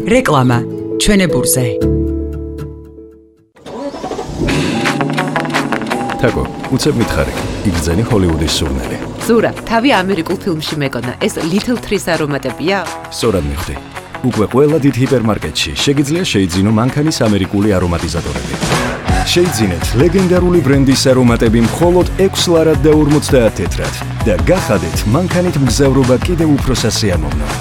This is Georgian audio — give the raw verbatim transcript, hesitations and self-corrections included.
რეკლამა ჩვენებურზე. თაკო, უცებ მითხარი, იგრძენი ჰოლივუდის სურნელი. ზურა, თავი ამერიკულ ფილმში მეკონა, ეს Little Trees არომატებია? სწორად მიხვდი. უკვე ყველა დიდ ჰიპერმარკეტში შეგიძლია შეიძინო მანქანის ამერიკული არომატიზატორები. შეიძინეთ ლეგენდარული ბრენდის არომატები მხოლოდ ექვს ლარად და ორმოცდაათ თეთრად და გახადეთ მანქანით მგზავრობა კიდევ უფრო სასიამოვნო.